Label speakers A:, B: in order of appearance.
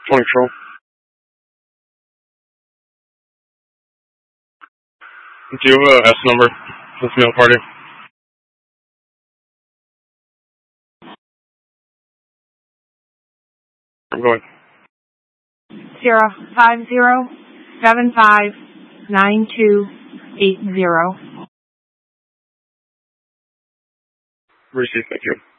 A: 20 Patrol. Do you have a S number for this mail party? I'm going.
B: 050759280.
A: Receive, thank you.